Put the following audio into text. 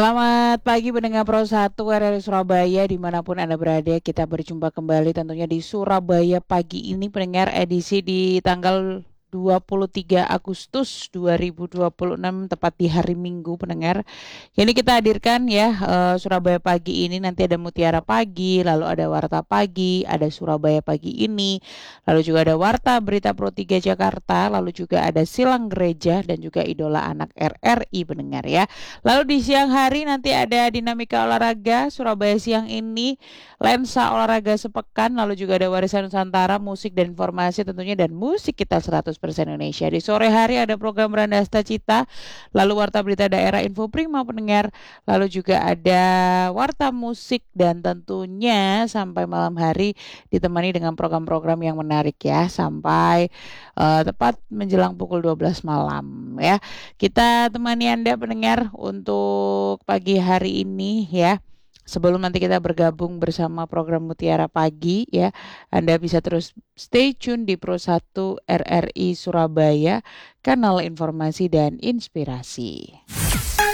Selamat pagi pendengar Pro 1 RRI Surabaya dimanapun Anda berada. Kita berjumpa kembali tentunya di Surabaya pagi ini pendengar edisi di tanggal 23 Agustus 2026 tepat di hari Minggu pendengar. Ini kita hadirkan ya Surabaya pagi ini nanti ada Mutiara Pagi, lalu ada Warta Pagi, ada Surabaya Pagi ini, lalu juga ada Warta Berita Pro 3 Jakarta, lalu juga ada Silang Gereja dan juga Idola Anak RRI pendengar ya. Lalu di siang hari nanti ada Dinamika Olahraga Surabaya siang ini, Lensa Olahraga Sepekan, lalu juga ada Warisan Nusantara, musik dan informasi tentunya dan musik kita 100% Indonesia. Di sore hari ada program Randasta Cita, lalu Warta Berita Daerah Info Prima pendengar, lalu juga ada Warta Musik dan tentunya sampai malam hari ditemani dengan program-program yang menarik ya sampai tepat menjelang pukul 12 malam ya. Kita temani Anda pendengar untuk pagi hari ini ya. Sebelum nanti kita bergabung bersama program Mutiara Pagi ya, Anda bisa terus stay tune di Pro 1 RRI Surabaya, kanal informasi dan inspirasi.